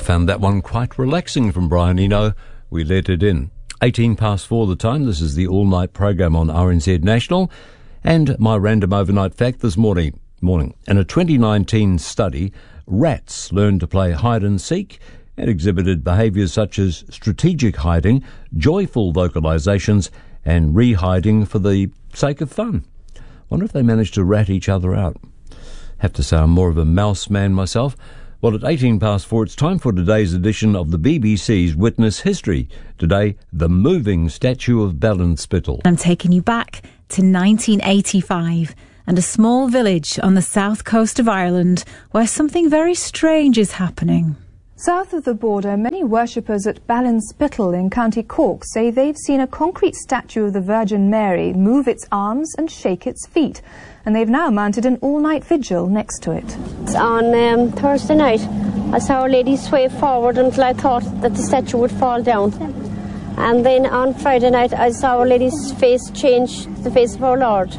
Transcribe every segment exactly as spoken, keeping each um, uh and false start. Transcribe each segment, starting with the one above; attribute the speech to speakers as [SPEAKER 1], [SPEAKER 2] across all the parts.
[SPEAKER 1] found that one quite relaxing from Brian Eno. We let it in. eighteen past four the time. This is the all-night program on R N Z National. And my random overnight fact this morning. morning. In a twenty nineteen study, rats learned to play hide and seek and exhibited behaviours such as strategic hiding, joyful vocalisations and re-hiding for the sake of fun. Wonder if they managed to rat each other out. Have to say I'm more of a mouse man myself. Well, at eighteen past four, it's time for today's edition of the B B C's Witness History. Today, the moving statue of Ballinspittle.
[SPEAKER 2] I'm taking you back to nineteen eighty-five and a small village on the south coast of Ireland where something very strange is happening.
[SPEAKER 3] South of the border, many worshippers at Ballinspittle in County Cork say they've seen a concrete statue of the Virgin Mary move its arms and shake its feet. And they've now mounted an all-night vigil next to it.
[SPEAKER 4] On um, Thursday night, I saw Our Lady sway forward until I thought that the statue would fall down. And then on Friday night, I saw Our Lady's face change to the face of our Lord.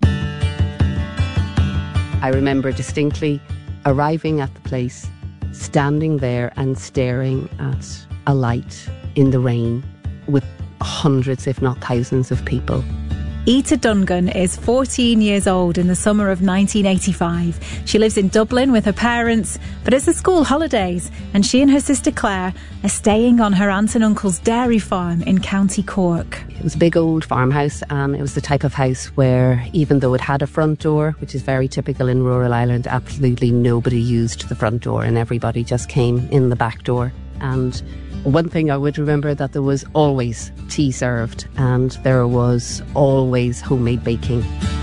[SPEAKER 5] I remember distinctly arriving at the place, standing there and staring at a light in the rain with hundreds, if not thousands, of people.
[SPEAKER 2] Ita Dungan is fourteen years old in the summer of nineteen eighty-five. She lives in Dublin with her parents, but it's the school holidays and she and her sister Claire are staying on her aunt and uncle's dairy farm in County Cork.
[SPEAKER 5] It was a big old farmhouse and it was the type of house where even though it had a front door, which is very typical in rural Ireland, absolutely nobody used the front door and everybody just came in the back door. And one thing I would remember, that there was always tea served and there was always homemade baking.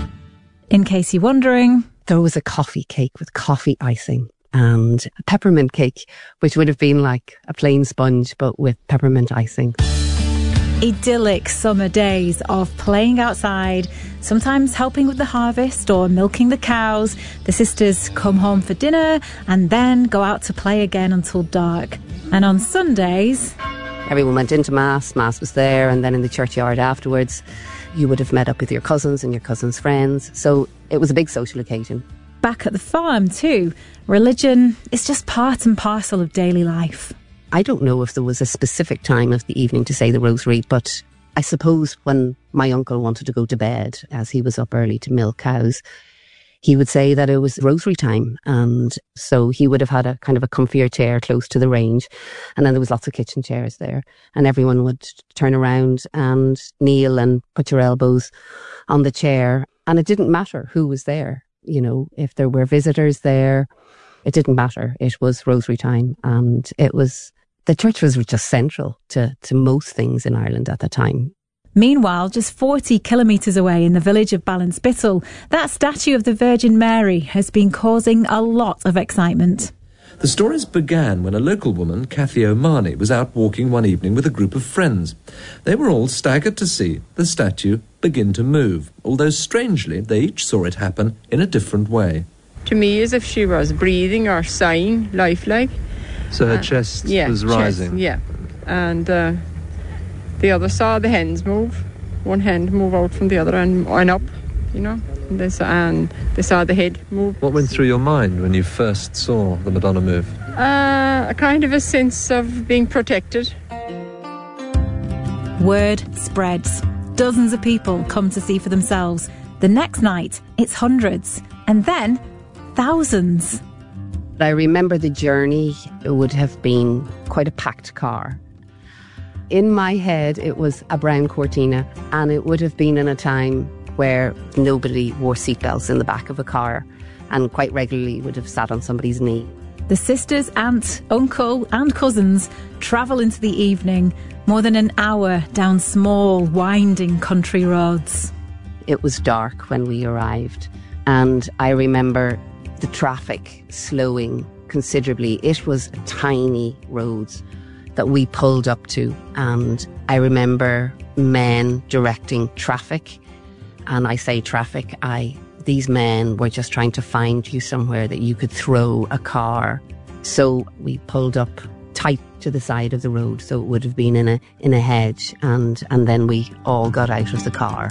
[SPEAKER 2] In case you're wondering,
[SPEAKER 5] there was a coffee cake with coffee icing and a peppermint cake, which would have been like a plain sponge but with peppermint icing.
[SPEAKER 2] Idyllic summer days of playing outside, sometimes helping with the harvest or milking the cows. The sisters come home for dinner and then go out to play again until dark. And on Sundays,
[SPEAKER 5] everyone went into Mass, Mass was there, and then in the churchyard afterwards you would have met up with your cousins and your cousins' friends. So it was a big social occasion.
[SPEAKER 2] Back at the farm too, religion is just part and parcel of daily life.
[SPEAKER 5] I don't know if there was a specific time of the evening to say the rosary, but I suppose when my uncle wanted to go to bed, as he was up early to milk cows, he would say that it was rosary time. And so he would have had a kind of a comfier chair close to the range. And then there was lots of kitchen chairs there. And everyone would turn around and kneel and put your elbows on the chair. And it didn't matter who was there. You know, if there were visitors there, it didn't matter. It was rosary time. And it was, the church was just central to, to most things in Ireland at the time.
[SPEAKER 2] Meanwhile, just forty kilometres away in the village of Ballinspittle, that statue of the Virgin Mary has been causing a lot of excitement.
[SPEAKER 6] The stories began when a local woman, Cathy O'Mahony, was out walking one evening with a group of friends. They were all staggered to see the statue begin to move, although strangely they each saw it happen in a different way.
[SPEAKER 7] To me, as if she was breathing or sighing, lifelike.
[SPEAKER 6] So her uh, chest
[SPEAKER 7] yeah,
[SPEAKER 6] was rising?
[SPEAKER 7] Chest, yeah, and uh, the other saw the hands move. One hand move out from the other and, and up, you know, and they, saw, and they saw the head move.
[SPEAKER 6] What went through your mind when you first saw the Madonna move?
[SPEAKER 7] Uh, a kind of a sense of being protected.
[SPEAKER 2] Word spreads. Dozens of people come to see for themselves. The next night, it's hundreds. And then, thousands.
[SPEAKER 5] I remember the journey. It would have been quite a packed car. In my head, it was a brown Cortina, and it would have been in a time where nobody wore seatbelts in the back of a car and quite regularly would have sat on somebody's knee.
[SPEAKER 2] The sisters, aunt, uncle and cousins travel into the evening, more than an hour down small, winding country roads.
[SPEAKER 5] It was dark when we arrived, and I remember the traffic slowing considerably. It was tiny roads that we pulled up to, and I remember men directing traffic. And I say traffic, I these men were just trying to find you somewhere that you could throw a car. So we pulled up tight to the side of the road, so it would have been in a in a hedge, and and then we all got out of the car.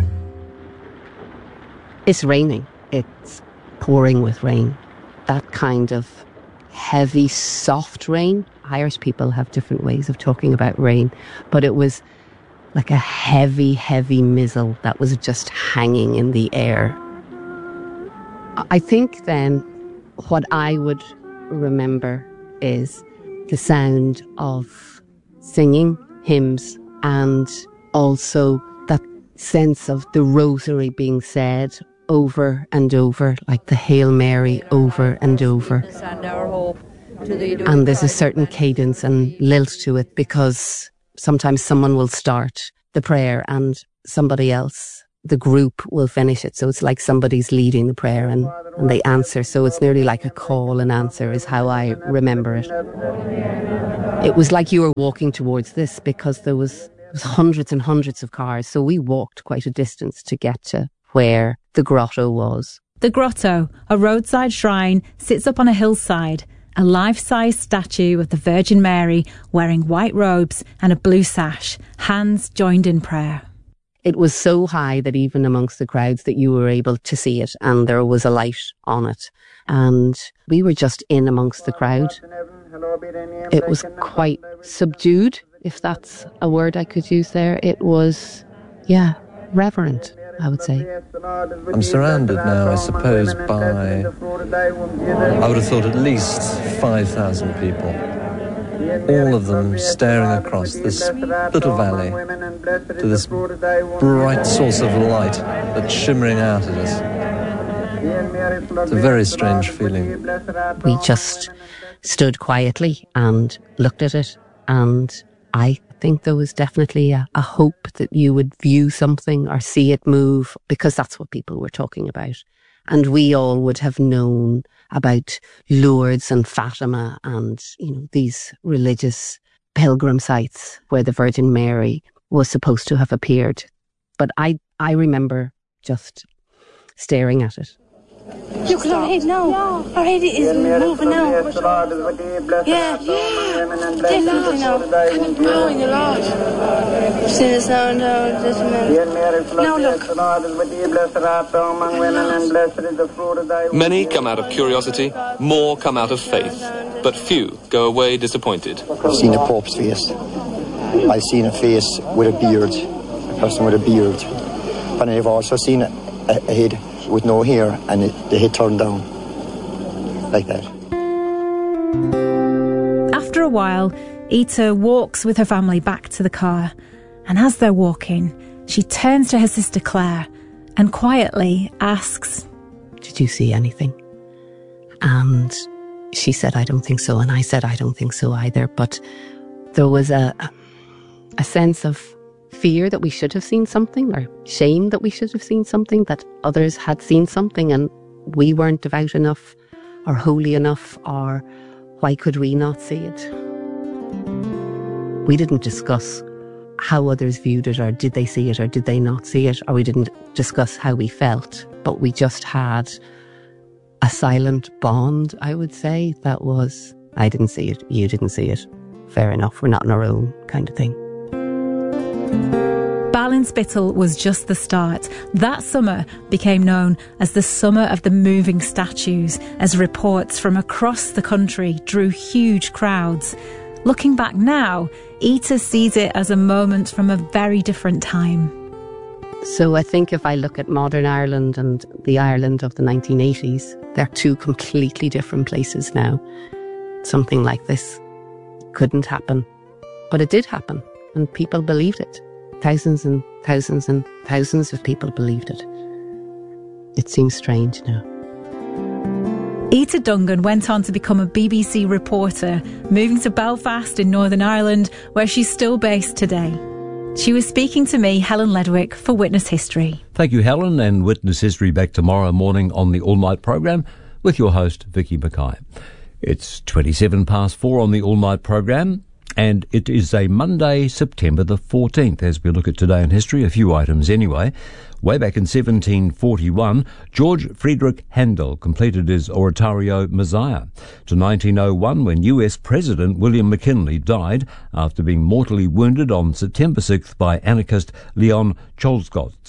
[SPEAKER 5] It's raining. It's pouring with rain. That kind of heavy, soft rain. Irish people have different ways of talking about rain, but it was like a heavy, heavy mizzle that was just hanging in the air. I think then what I would remember is the sound of singing hymns and also that sense of the rosary being said over and over, like the Hail Mary over and over. And there's a certain cadence and lilt to it, because sometimes someone will start the prayer and somebody else, the group, will finish it. So it's like somebody's leading the prayer and, and they answer. So it's nearly like a call and answer is how I remember it. It was like you were walking towards this, because there was, there was hundreds and hundreds of cars. So we walked quite a distance to get to where the grotto was.
[SPEAKER 2] The grotto, a roadside shrine, sits up on a hillside. A life-size statue of the Virgin Mary wearing white robes and a blue sash, hands joined in prayer.
[SPEAKER 5] It was so high that even amongst the crowds that you were able to see it, and there was a light on it. And we were just in amongst the crowd. It was quite subdued, if that's a word I could use there. It was, yeah, reverent, I would say.
[SPEAKER 6] I'm surrounded now, I suppose, by, I would have thought, at least five thousand people. All of them staring across this little valley to this bright source of light that's shimmering out at us. It's a very strange feeling.
[SPEAKER 5] We just stood quietly and looked at it, and I think there was definitely a, a hope that you would view something or see it move, because that's what people were talking about. And we all would have known about Lourdes and Fatima and, you know, these religious pilgrim sites where the Virgin Mary was supposed to have appeared. But I, I remember just staring at it.
[SPEAKER 8] Look at our head now. Our head is moving now. Yeah, yeah. Definitely now. Knowing a lot. We've seen this now and now. Just a minute. Now look.
[SPEAKER 9] Many come out of curiosity, more come out of faith, but few go away disappointed.
[SPEAKER 10] I've seen a Pope's face. I've seen a face with a beard, a person with a beard. But I've also seen a, a head with no hair, and it, the head turned down like that.
[SPEAKER 2] After a while, Ita walks with her family back to the car, and as they're walking, she turns to her sister Claire and quietly asks,
[SPEAKER 5] "Did you see anything?" And she said, "I don't think so," and I said, "I don't think so either." But there was a a sense of fear that we should have seen something, or shame that we should have seen something, that others had seen something and we weren't devout enough or holy enough, or why could we not see it? We didn't discuss how others viewed it, or did they see it or did they not see it, or we didn't discuss how we felt, but we just had a silent bond, I would say, that was, I didn't see it, you didn't see it, fair enough, we're not on our own, kind of thing.
[SPEAKER 2] Ballinspittle was just the start. That summer became known as the Summer of the Moving Statues, as reports from across the country drew huge crowds. Looking back now, Ita sees it as a moment from a very different time.
[SPEAKER 5] So I think if I look at modern Ireland and the Ireland of the nineteen eighties, they're two completely different places now. Something like this couldn't happen, but it did happen, and people believed it. Thousands and thousands and thousands of people believed it. It seems strange now.
[SPEAKER 2] Ita Dungan went on to become a B B C reporter, moving to Belfast in Northern Ireland, where she's still based today. She was speaking to me, Helen Ledwick, for Witness History.
[SPEAKER 1] Thank you, Helen, and Witness History back tomorrow morning on the All Night programme with your host, Vicky Mackay. It's twenty-seven past four on the All Night programme. And it is a Monday, September the fourteenth, as we look at today in history, a few items anyway. Way back in seventeen forty-one, George Friedrich Handel completed his oratorio Messiah. To nineteen oh one, when U S President William McKinley died after being mortally wounded on September sixth by anarchist Leon Czolgosz.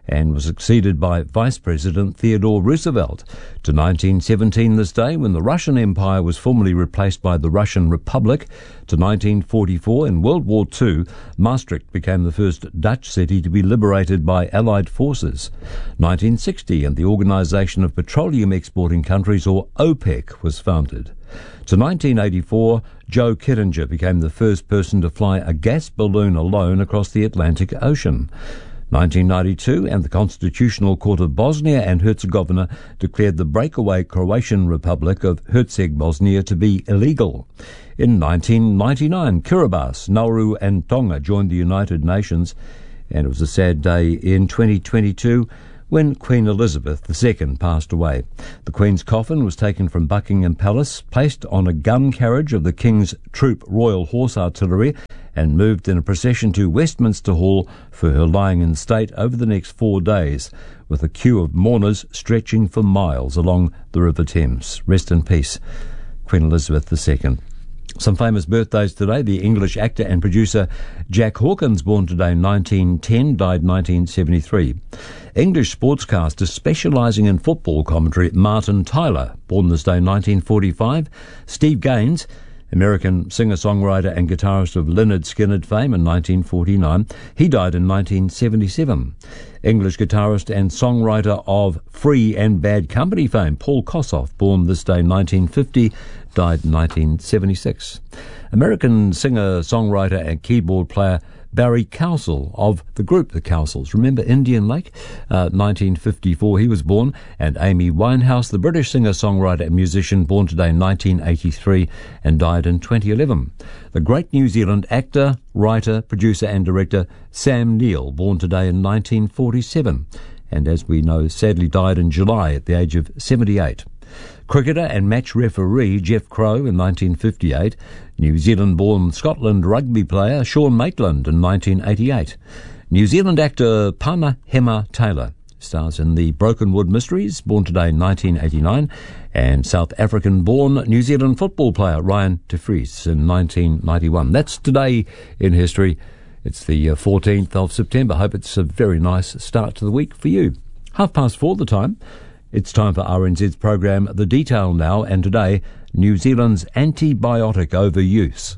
[SPEAKER 1] and was succeeded by Vice President Theodore Roosevelt. To nineteen seventeen this day, when the Russian Empire was formally replaced by the Russian Republic. To nineteen forty-four, in World War Two, Maastricht became the first Dutch city to be liberated by Allied forces. nineteen sixty, and the Organisation of Petroleum Exporting Countries, or OPEC, was founded. To nineteen eighty-four, Joe Kittinger became the first person to fly a gas balloon alone across the Atlantic Ocean. nineteen ninety-two, and the Constitutional Court of Bosnia and Herzegovina declared the breakaway Croatian Republic of Herzegovina to be illegal. In nineteen ninety-nine, Kiribati, Nauru and Tonga joined the United Nations, and it was a sad day in twenty twenty-two when Queen Elizabeth the Second passed away. The Queen's coffin was taken from Buckingham Palace, placed on a gun carriage of the King's Troop Royal Horse Artillery, and moved in a procession to Westminster Hall for her lying in state over the next four days, with a queue of mourners stretching for miles along the River Thames. Rest in peace, Queen Elizabeth the Second. Some famous birthdays today. The English actor and producer Jack Hawkins, born today nineteen ten, died nineteen seventy-three. English sportscaster specialising in football commentary Martin Tyler, born this day nineteen forty-five. Steve Gaines, American singer-songwriter and guitarist of Lynyrd Skynyrd fame, in nineteen forty-nine. He died in nineteen seventy-seven. English guitarist and songwriter of Free and Bad Company fame, Paul Kossoff, born this day nineteen fifty, died in nineteen seventy-six. American singer-songwriter and keyboard player Barry Cowsill of the group The Cowsills. Remember Indian Lake? Uh, nineteen fifty-four he was born. And Amy Winehouse, the British singer-songwriter and musician, born today nineteen eighty-three and died in twenty eleven. The great New Zealand actor, writer, producer and director Sam Neill, born today in nineteen forty-seven. And as we know, sadly died in July at the age of seventy-eight. Cricketer and match referee Jeff Crow in nineteen fifty-eight. New Zealand-born Scotland rugby player Sean Maitland in nineteen eighty-eight. New Zealand actor Pana Hema Taylor stars in The Brokenwood Mysteries, born today in nineteen eighty-nine. And South African-born New Zealand football player Ryan de Vries in nineteen ninety-one. That's today in history. It's the fourteenth of September. Hope it's a very nice start to the week for you. Half past four the time. It's time for R N Z's program The Detail now, and today, New Zealand's antibiotic overuse.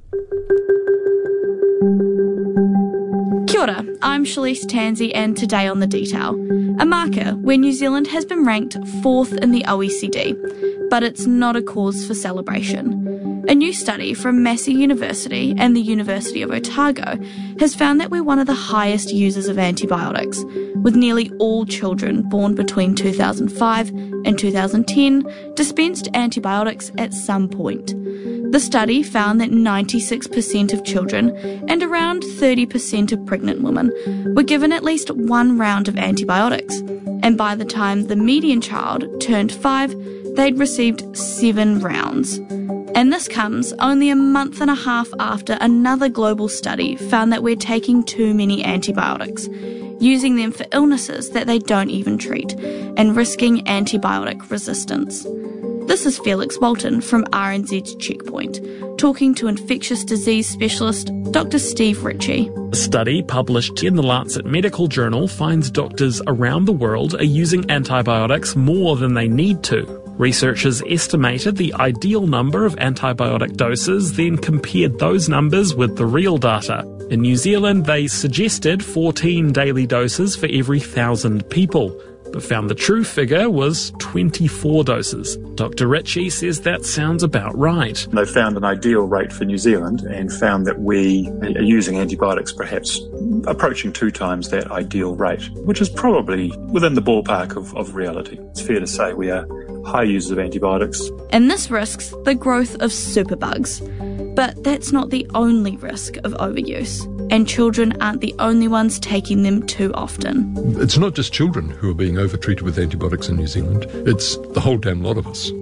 [SPEAKER 11] Kia ora, I'm Shalise Tansey, and today on The Detail, a marker where New Zealand has been ranked fourth in the O E C D, but it's not a cause for celebration. A new study from Massey University and the University of Otago has found that we're one of the highest users of antibiotics, with nearly all children born between two thousand five and two thousand ten dispensed antibiotics at some point. The study found that ninety-six percent of children and around thirty percent of pregnant women were given at least one round of antibiotics, and by the time the median child turned five, they'd received seven rounds. And this comes only a month and a half after another global study found that we're taking too many antibiotics, using them for illnesses that they don't even treat, and risking antibiotic resistance. This is Felix Walton from R N Z's Checkpoint, talking to infectious disease specialist Doctor Steve Ritchie.
[SPEAKER 12] A study published in the Lancet Medical Journal finds doctors around the world are using antibiotics more than they need to. Researchers estimated the ideal number of antibiotic doses, then compared those numbers with the real data. In New Zealand, they suggested fourteen daily doses for every thousand people, but found the true figure was twenty-four doses. Doctor Ritchie says that sounds about right.
[SPEAKER 13] They found an ideal rate for New Zealand and found that we are using antibiotics perhaps approaching two times that ideal rate, which is probably within the ballpark of, of reality. It's fair to say we are high users of antibiotics.
[SPEAKER 11] And this risks the growth of superbugs. But that's not the only risk of overuse, and children aren't the only ones taking them too often.
[SPEAKER 14] It's not just children who are being overtreated with antibiotics in New Zealand, it's the whole damn lot of us.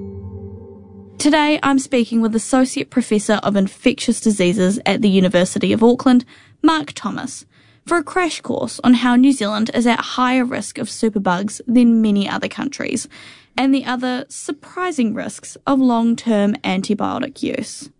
[SPEAKER 11] Today I'm speaking with Associate Professor of Infectious Diseases at the University of Auckland, Mark Thomas, for a crash course on how New Zealand is at higher risk of superbugs than many other countries, and the other surprising risks of long-term antibiotic use.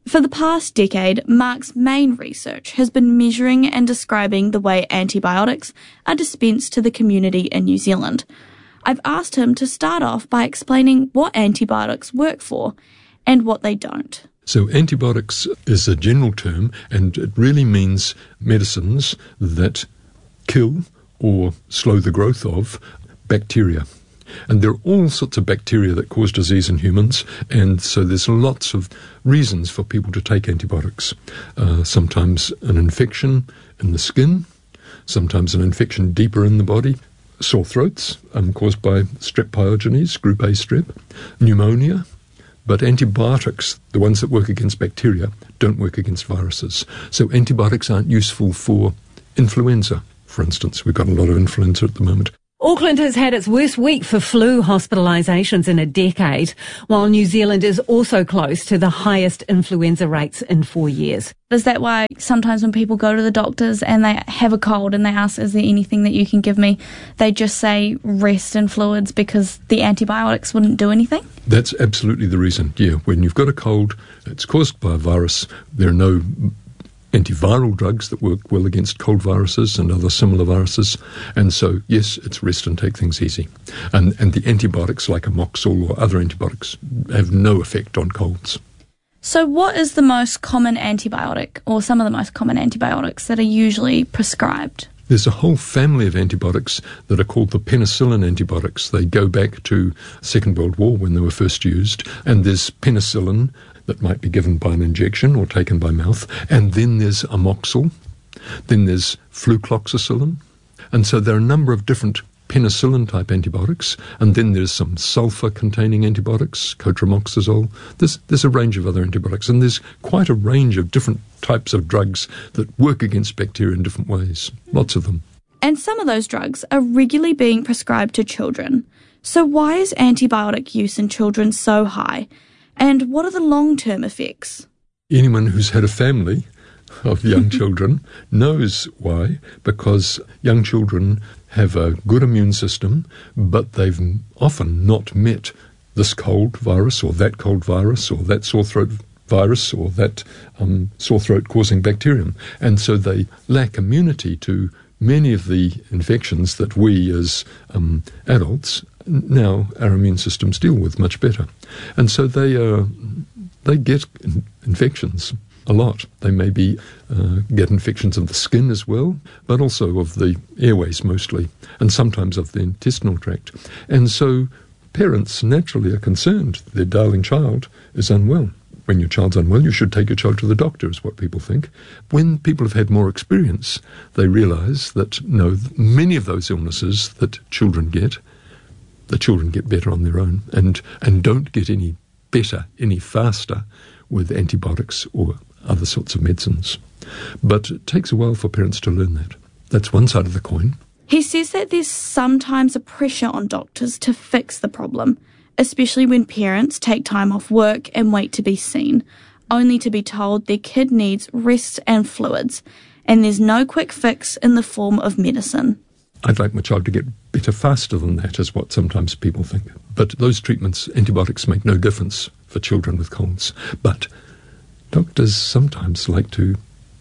[SPEAKER 11] For the past decade, Mark's main research has been measuring and describing the way antibiotics are dispensed to the community in New Zealand. I've asked him to start off by explaining what antibiotics work for and what they don't.
[SPEAKER 14] So antibiotics is a general term, and it really means medicines that kill or slow the growth of bacteria. And there are all sorts of bacteria that cause disease in humans, and so there's lots of reasons for people to take antibiotics. Uh, sometimes an infection in the skin, sometimes an infection deeper in the body, sore throats um, caused by strep pyogenes, group A strep, pneumonia. But antibiotics, the ones that work against bacteria, don't work against viruses. So antibiotics aren't useful for influenza, for instance. We've got a lot of influenza at the moment.
[SPEAKER 15] Auckland has had its worst week for flu hospitalisations in a decade, while New Zealand is also close to the highest influenza rates in four years.
[SPEAKER 11] Is that why sometimes when people go to the doctors and they have a cold and they ask, is there anything that you can give me, they just say rest and fluids because the antibiotics wouldn't do anything?
[SPEAKER 14] That's absolutely the reason, yeah. When you've got a cold, it's caused by a virus, there are no antiviral drugs that work well against cold viruses and other similar viruses. And so, yes, it's rest and take things easy. And, and the antibiotics like Amoxil or other antibiotics have no effect on colds.
[SPEAKER 11] So what is the most common antibiotic, or some of the most common antibiotics that are usually prescribed?
[SPEAKER 14] There's a whole family of antibiotics that are called the penicillin antibiotics. They go back to the Second World War when they were first used. And there's penicillin that might be given by an injection or taken by mouth. And then there's Amoxil. Then there's flucloxacillin. And so there are a number of different penicillin-type antibiotics. And then there's some sulfur-containing antibiotics, cotrimoxazole. There's, there's a range of other antibiotics. And there's quite a range of different types of drugs that work against bacteria in different ways. Lots of them.
[SPEAKER 11] And some of those drugs are regularly being prescribed to children. So why is antibiotic use in children so high? And what are the long-term effects?
[SPEAKER 14] Anyone who's had a family of young children knows why, because young children have a good immune system, but they've often not met this cold virus or that cold virus or that sore throat virus or that um, sore throat causing bacterium. And so they lack immunity to many of the infections that we as um, adults now our immune systems deal with much better. And so they uh, they get in- infections a lot. They maybe uh, get infections of the skin as well, but also of the airways mostly, and sometimes of the intestinal tract. And so parents naturally are concerned their darling child is unwell. When your child's unwell, you should take your child to the doctor, is what people think. When people have had more experience, they realise that, no, many of those illnesses that children get, the children get better on their own and, and don't get any better, any faster with antibiotics or other sorts of medicines. But it takes a while for parents to learn that. That's one side of the coin.
[SPEAKER 11] He says that there's sometimes a pressure on doctors to fix the problem, especially when parents take time off work and wait to be seen, only to be told their kid needs rest and fluids, and there's no quick fix in the form of medicine.
[SPEAKER 14] I'd like my child to get better faster than that, is what sometimes people think. But those treatments, antibiotics, make no difference for children with colds. But doctors sometimes like to,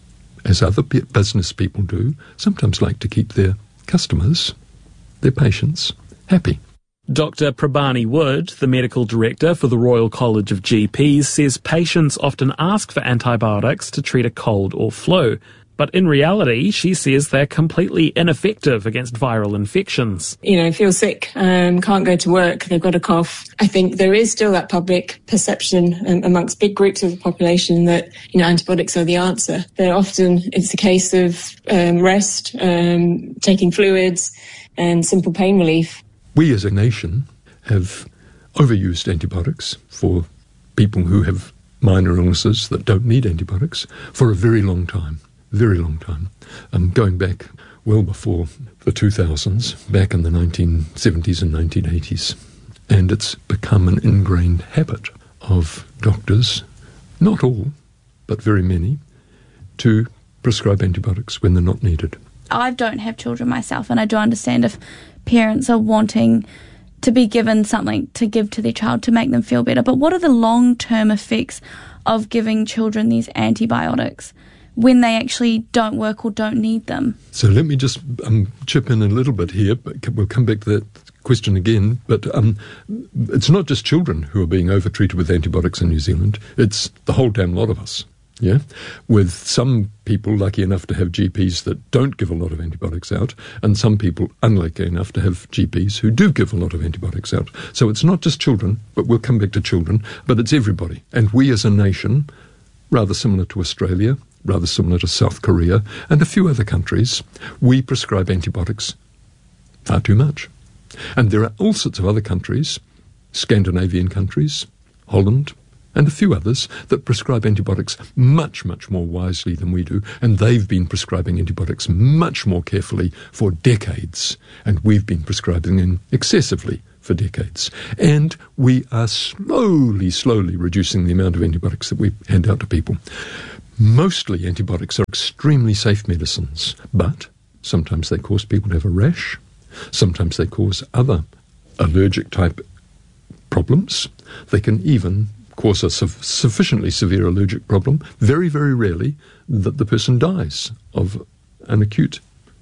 [SPEAKER 14] as other business people do, sometimes like to keep their customers, their patients, happy.
[SPEAKER 12] Doctor Prabhani Wood, the medical director for the Royal College of G Ps, says patients often ask for antibiotics to treat a cold or flu. But in reality, she says they're completely ineffective against viral infections.
[SPEAKER 16] You know, feel sick, um, can't go to work, they've got a cough. I think there is still that public perception um, amongst big groups of the population that, you know, antibiotics are the answer. They're often, it's a case of um, rest, um, taking fluids and simple pain relief.
[SPEAKER 14] We as a nation have overused antibiotics for people who have minor illnesses that don't need antibiotics for a very long time. Very long time, um, going back well before the two thousands, back in the nineteen seventies and nineteen eighties. And it's become an ingrained habit of doctors, not all, but very many, to prescribe antibiotics when they're not needed.
[SPEAKER 11] I don't have children myself, and I do understand if parents are wanting to be given something to give to their child to make them feel better. But what are the long-term effects of giving children these antibiotics when they actually don't work or don't need them?
[SPEAKER 14] So let me just um, chip in a little bit here, but we'll come back to that question again. But um, it's not just children who are being over-treated with antibiotics in New Zealand. It's the whole damn lot of us. Yeah, with some people lucky enough to have G Ps that don't give a lot of antibiotics out, and some people unlucky enough to have G Ps who do give a lot of antibiotics out. So it's not just children, but we'll come back to children, but it's everybody. And we as a nation, rather similar to Australia, rather similar to South Korea, and a few other countries, we prescribe antibiotics far too much. And there are all sorts of other countries, Scandinavian countries, Holland, and a few others that prescribe antibiotics much, much more wisely than we do, and they've been prescribing antibiotics much more carefully for decades, and we've been prescribing them excessively for decades. And we are slowly, slowly reducing the amount of antibiotics that we hand out to people. Mostly antibiotics are extremely safe medicines, but sometimes they cause people to have a rash, sometimes they cause other allergic type problems. They can even cause a su- sufficiently severe allergic problem, very, very rarely, that the person dies of an acute,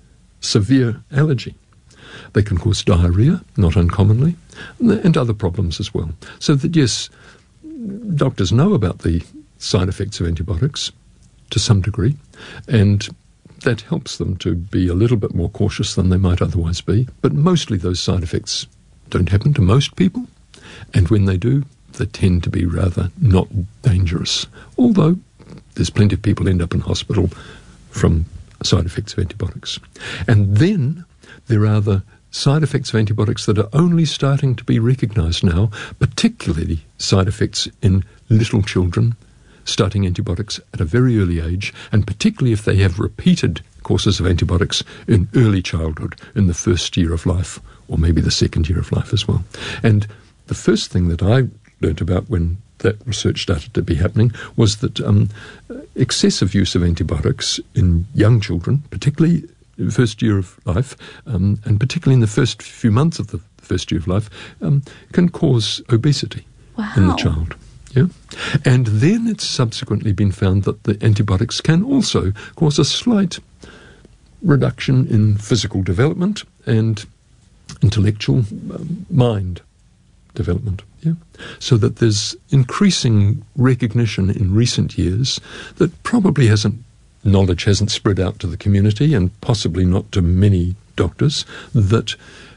[SPEAKER 14] severe allergy. They can cause diarrhea, not uncommonly, and other problems as well. So that, yes, doctors know about the side effects of antibiotics to some degree, and that helps them to be a little bit more cautious than they might otherwise be. But mostly those side effects don't happen to most people, and when they do, they tend to be rather not dangerous, although there's plenty of people end up in hospital from side effects of antibiotics. And then there are the side effects of antibiotics that are only starting to be recognised now, particularly side effects in little children starting antibiotics at a very early age, and particularly if they have repeated courses of antibiotics in early childhood, in the first year of life, or maybe the second year of life as well. And the first thing that I learnt about when that research started to be happening was that um, excessive use of antibiotics in young children, particularly in the first year of life, um, and particularly in the first few months of the first year of life, um, can cause obesity
[SPEAKER 11] wow.
[SPEAKER 14] in the child. Yeah, and then it's subsequently been found that the antibiotics can also cause a slight reduction in physical development and intellectual um, mind development. Yeah, so that there's increasing recognition in recent years that probably hasn't knowledge hasn't spread out to the community, and possibly not to many doctors, that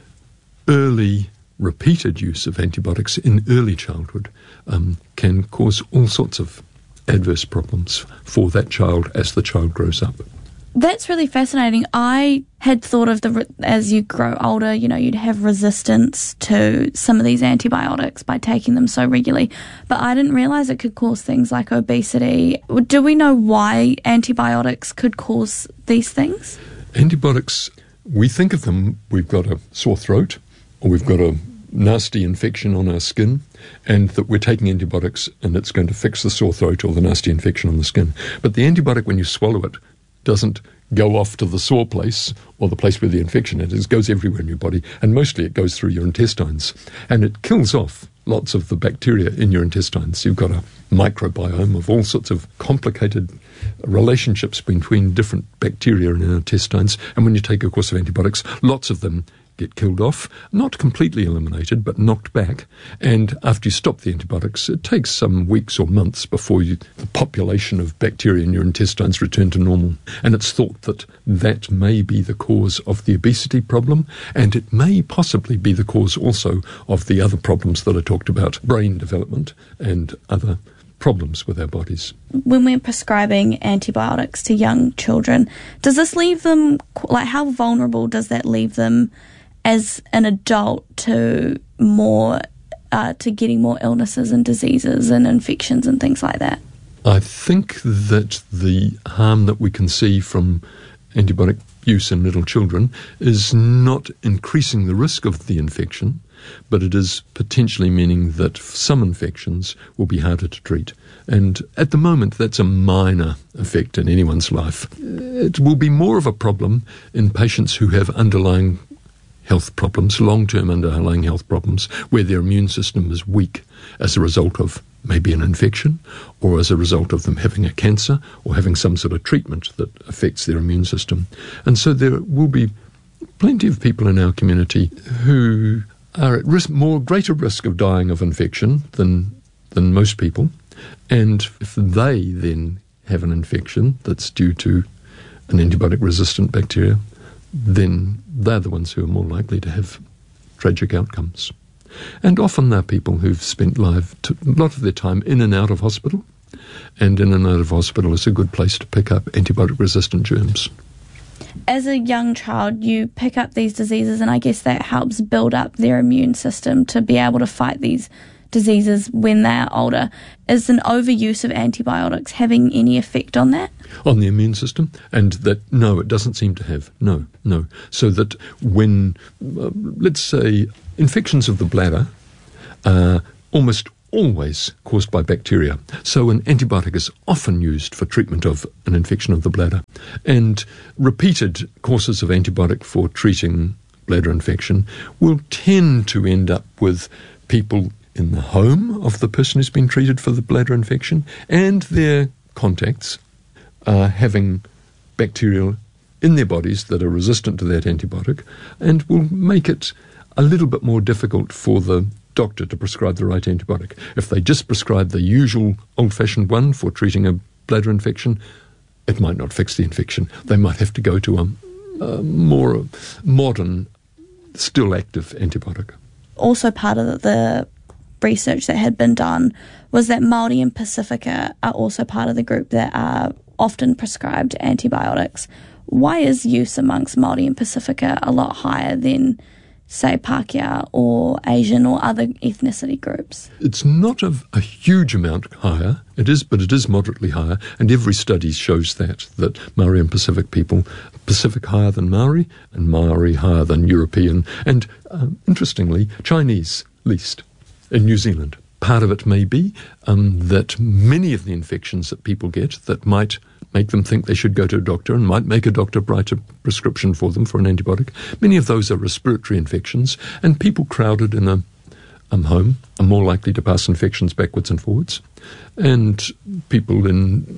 [SPEAKER 14] early repeated use of antibiotics in early childhood um, can cause all sorts of adverse problems for that child as the child grows up.
[SPEAKER 11] That's really fascinating. I had thought of the as you grow older, you know, you'd have resistance to some of these antibiotics by taking them so regularly. But I didn't realise it could cause things like obesity. Do we know why antibiotics could cause these things?
[SPEAKER 14] Antibiotics, we think of them, we've got a sore throat or we've got a nasty infection on our skin, and that we're taking antibiotics and it's going to fix the sore throat or the nasty infection on the skin. But the antibiotic, when you swallow it, doesn't go off to the sore place or the place where the infection is. It goes everywhere in your body, and mostly it goes through your intestines. And it kills off lots of the bacteria in your intestines. You've got a microbiome of all sorts of complicated relationships between different bacteria in our intestines. And when you take a course of antibiotics, lots of them get killed off, not completely eliminated, but knocked back. And after you stop the antibiotics, it takes some weeks or months before you, the population of bacteria in your intestines return to normal. And it's thought that that may be the cause of the obesity problem, and it may possibly be the cause also of the other problems that I talked about, brain development and other problems with our bodies.
[SPEAKER 11] When we're prescribing antibiotics to young children, does this leave them, like how vulnerable does that leave them as an adult to more, uh, to getting more illnesses and diseases and infections and things like that?
[SPEAKER 14] I think that the harm that we can see from antibiotic use in little children is not increasing the risk of the infection, but it is potentially meaning that some infections will be harder to treat. And at the moment, that's a minor effect in anyone's life. It will be more of a problem in patients who have underlying health problems, long-term underlying health problems, where their immune system is weak as a result of maybe an infection, or as a result of them having a cancer or having some sort of treatment that affects their immune system. And so there will be plenty of people in our community who are at risk, more greater risk of dying of infection than than most people. And if they then have an infection that's due to an antibiotic-resistant bacteria, then they're the ones who are more likely to have tragic outcomes. And often they're people who've spent life to, a lot of their time in and out of hospital, and in and out of hospital is a good place to pick up antibiotic-resistant germs.
[SPEAKER 11] As a young child, you pick up these diseases, and I guess that helps build up their immune system to be able to fight these diseases when they are older. Is an overuse of antibiotics having any effect on that?
[SPEAKER 14] On the immune system? And that, no, it doesn't seem to have. No, no. So that when, uh, let's say, infections of the bladder are almost always caused by bacteria. So an antibiotic is often used for treatment of an infection of the bladder. And repeated courses of antibiotic for treating bladder infection will tend to end up with people in the home of the person who's been treated for the bladder infection and their contacts uh, having bacteria in their bodies that are resistant to that antibiotic, and will make it a little bit more difficult for the doctor to prescribe the right antibiotic. If they just prescribe the usual old-fashioned one for treating a bladder infection, it might not fix the infection. They might have to go to a, a more modern, still active antibiotic.
[SPEAKER 11] Also part of the research that had been done was that Māori and Pacifica are also part of the group that are often prescribed antibiotics. Why is use amongst Māori and Pacifica a lot higher than, say, Pākehā or Asian or other ethnicity groups?
[SPEAKER 14] It's not a, a huge amount higher. It is, but it is moderately higher, and every study shows that, that Māori and Pacific people, Pacific higher than Māori, and Māori higher than European, and um, interestingly, Chinese least. In New Zealand. Part of it may be um, that many of the infections that people get that might make them think they should go to a doctor and might make a doctor write a prescription for them for an antibiotic, many of those are respiratory infections, and people crowded in a um, home are more likely to pass infections backwards and forwards. And people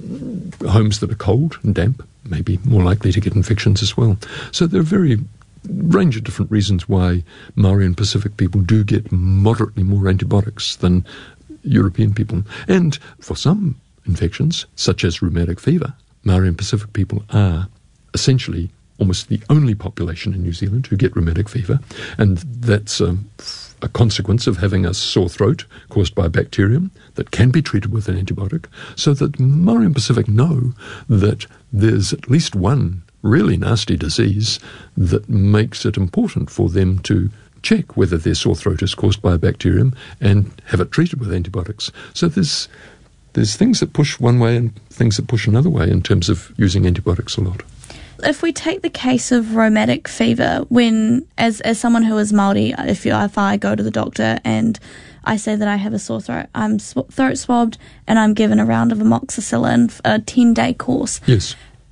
[SPEAKER 14] in homes that are cold and damp may be more likely to get infections as well. So there are very range of different reasons why Māori and Pacific people do get moderately more antibiotics than European people. And for some infections, such as rheumatic fever, Māori and Pacific people are essentially almost the only population in New Zealand who get rheumatic fever, and that's a, a consequence of having a sore throat caused by a bacterium that can be treated with an antibiotic, so that Māori and Pacific know that there's at least one really nasty disease that makes it important for them to check whether their sore throat is caused by a bacterium and have it treated with antibiotics. So there's there's things that push one way and things that push another way in terms of using antibiotics a lot.
[SPEAKER 11] If we take the case of rheumatic fever, when, as as someone who is Māori, if, you, if I go to the doctor and I say that I have a sore throat, I'm sw- throat swabbed and I'm given a round of amoxicillin, a ten-day course.
[SPEAKER 14] Yes.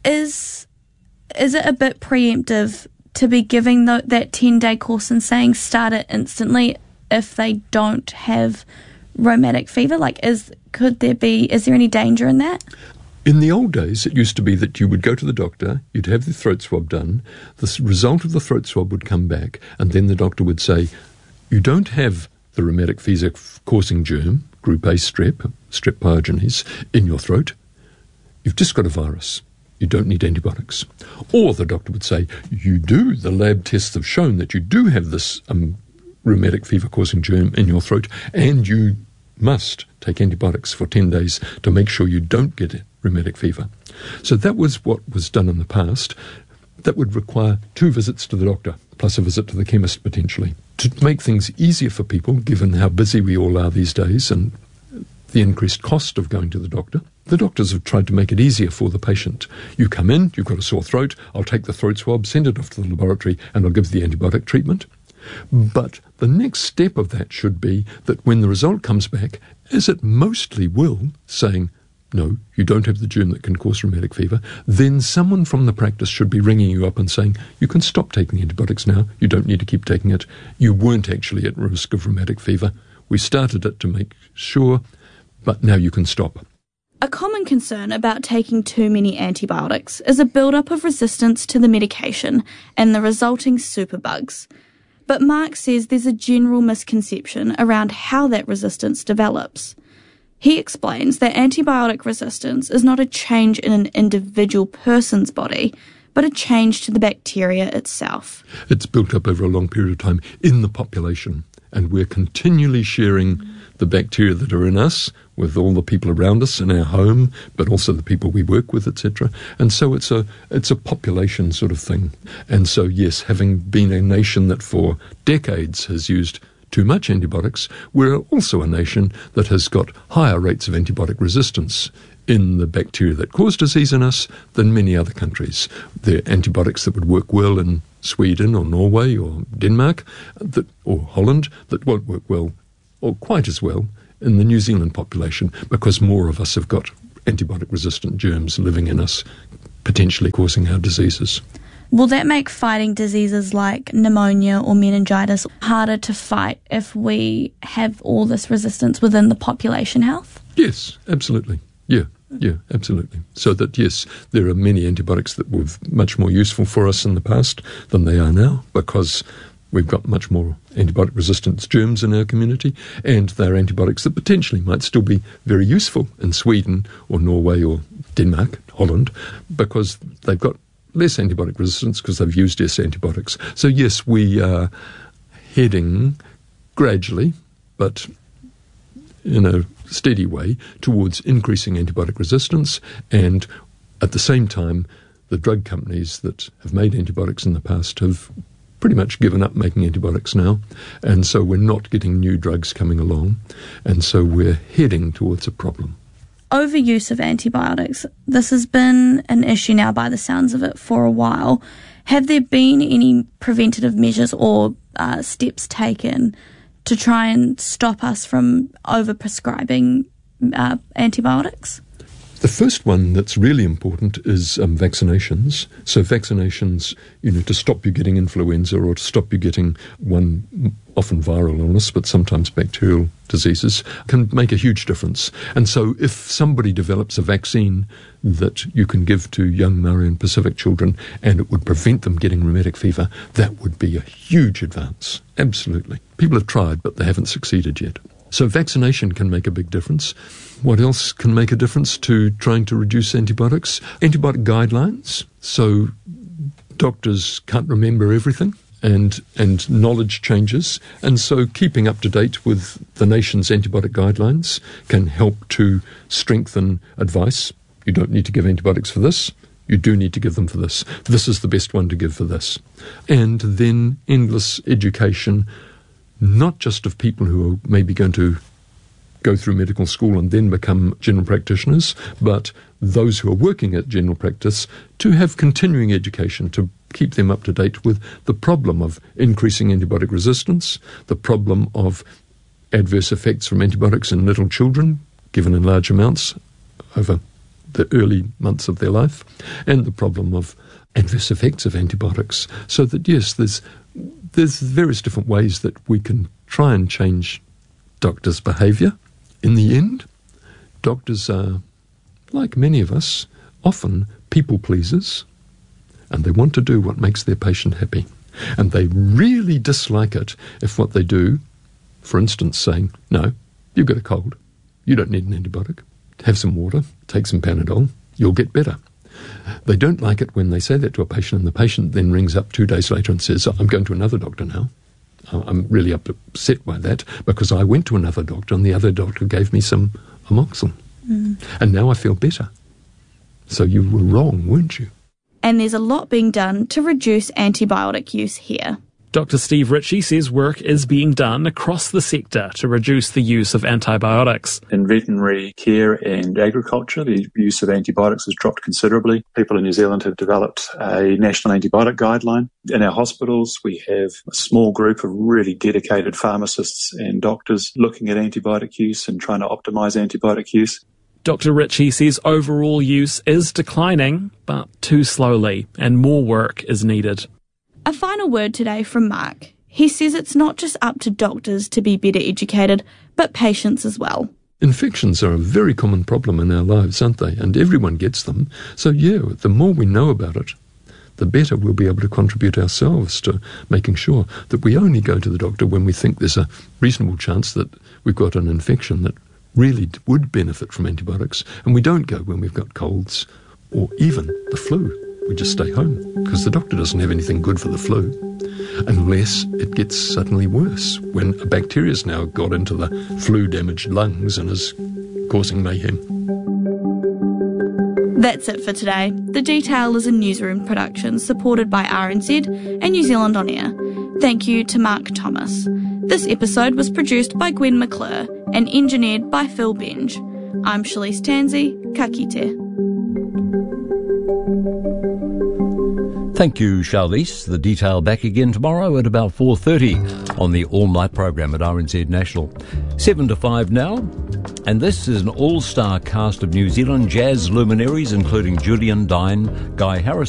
[SPEAKER 11] Is is it a bit preemptive to be giving the, that ten-day course and saying start it instantly if they don't have rheumatic fever? Like, is could there be, is there any danger in that?
[SPEAKER 14] In the old days, it used to be that you would go to the doctor, you'd have the throat swab done, the result of the throat swab would come back, and then the doctor would say, you don't have the rheumatic fever-causing germ, group A strep, strep pyogenes, in your throat. You've just got a virus. You don't need antibiotics. Or the doctor would say, you do, the lab tests have shown that you do have this um, rheumatic fever-causing germ in your throat, and you must take antibiotics for ten days to make sure you don't get rheumatic fever. So that was what was done in the past. That would require two visits to the doctor, plus a visit to the chemist potentially. To make things easier for people, given how busy we all are these days and the increased cost of going to the doctor, the doctors have tried to make it easier for the patient. You come in, you've got a sore throat, I'll take the throat swab, send it off to the laboratory, and I'll give the antibiotic treatment. But the next step of that should be that when the result comes back, as it mostly will, saying, no, you don't have the germ that can cause rheumatic fever, then someone from the practice should be ringing you up and saying, you can stop taking antibiotics now, you don't need to keep taking it, you weren't actually at risk of rheumatic fever. We started it to make sure but now you can stop.
[SPEAKER 11] A common concern about taking too many antibiotics is a build-up of resistance to the medication and the resulting superbugs. But Mark says there's a general misconception around how that resistance develops. He explains that antibiotic resistance is not a change in an individual person's body, but a change to the bacteria itself.
[SPEAKER 14] It's built up over a long period of time in the population, and we're continually sharing the bacteria that are in us with all the people around us in our home, but also the people we work with, et cetera. And so it's a it's a population sort of thing. And so, yes, having been a nation that for decades has used too much antibiotics, we're also a nation that has got higher rates of antibiotic resistance in the bacteria that cause disease in us than many other countries. There are antibiotics that would work well in Sweden or Norway or Denmark that, or Holland that won't work well or quite as well in the New Zealand population because more of us have got antibiotic-resistant germs living in us, potentially causing our diseases.
[SPEAKER 11] Will that make fighting diseases like pneumonia or meningitis harder to fight if we have all this resistance within the population health?
[SPEAKER 14] Yes, absolutely. Yeah, yeah, absolutely. So that, yes, there are many antibiotics that were much more useful for us in the past than they are now because we've got much more antibiotic-resistant germs in our community, and they're antibiotics that potentially might still be very useful in Sweden or Norway or Denmark, Holland, because they've got less antibiotic resistance because they've used less antibiotics. So yes, we are heading gradually, but in a steady way, towards increasing antibiotic resistance, and at the same time, the drug companies that have made antibiotics in the past have pretty much given up making antibiotics now, and so we're not getting new drugs coming along, and so we're heading towards a problem.
[SPEAKER 11] Overuse of antibiotics. This has been an issue now by the sounds of it for a while. Have there been any preventative measures or uh, steps taken to try and stop us from over-prescribing uh, antibiotics?
[SPEAKER 14] The first one that's really important is um, vaccinations. So vaccinations, you know, to stop you getting influenza or to stop you getting one often viral illness, but sometimes bacterial diseases, can make a huge difference. And so if somebody develops a vaccine that you can give to young Maori and Pacific children and it would prevent them getting rheumatic fever, that would be a huge advance. Absolutely. People have tried, but they haven't succeeded yet. So vaccination can make a big difference. What else can make a difference to trying to reduce antibiotics? Antibiotic guidelines. So doctors can't remember everything, and and knowledge changes. And so keeping up to date with the nation's antibiotic guidelines can help to strengthen advice. You don't need to give antibiotics for this. You do need to give them for this. This is the best one to give for this. And then endless education, not just of people who are maybe going to go through medical school and then become general practitioners, but those who are working at general practice to have continuing education to keep them up to date with the problem of increasing antibiotic resistance, the problem of adverse effects from antibiotics in little children, given in large amounts over the early months of their life, and the problem of adverse effects of antibiotics. So that, yes, there's there's various different ways that we can try and change doctors' behaviour. In the end, doctors are, like many of us, often people pleasers, and they want to do what makes their patient happy. And they really dislike it if what they do, for instance, saying, no, you've got a cold, you don't need an antibiotic, have some water, take some Panadol, you'll get better. They don't like it when they say that to a patient and the patient then rings up two days later and says, I'm going to another doctor now. I'm really upset by that because I went to another doctor and the other doctor gave me some amoxicillin. Mm. And now I feel better. So you were wrong, weren't you?
[SPEAKER 11] And there's a lot being done to reduce antibiotic use here.
[SPEAKER 12] Doctor Steve Ritchie says work is being done across the sector to reduce the use of antibiotics.
[SPEAKER 13] In veterinary care and agriculture, the use of antibiotics has dropped considerably. People in New Zealand have developed a national antibiotic guideline. In our hospitals, we have a small group of really dedicated pharmacists and doctors looking at antibiotic use and trying to optimise antibiotic use.
[SPEAKER 12] Doctor Ritchie says overall use is declining, but too slowly, and more work is needed.
[SPEAKER 11] A final word today from Mark. He says it's not just up to doctors to be better educated, but patients as well.
[SPEAKER 14] infections are a very common problem in our lives, aren't they? And everyone gets them. So, yeah, the more we know about it, the better we'll be able to contribute ourselves to making sure that we only go to the doctor when we think there's a reasonable chance that we've got an infection that really would benefit from antibiotics, and we don't go when we've got colds or even the flu. We just stay home because the doctor doesn't have anything good for the flu unless it gets suddenly worse, when a bacteria's now got into the flu-damaged lungs and is causing mayhem.
[SPEAKER 11] That's it for today. The Detail is a newsroom production supported by R N Z and New Zealand On Air. Thank you to Mark Thomas. This episode was produced by Gwen McClure and engineered by Phil Benge. I'm Shalise Tansey. Ka kite.
[SPEAKER 1] Thank you, Charlize. The Detail back again tomorrow at about four thirty on the all-night program at R N Z National. seven to five now, and this is an all-star cast of New Zealand jazz luminaries, including Julian Dine, Guy Harris,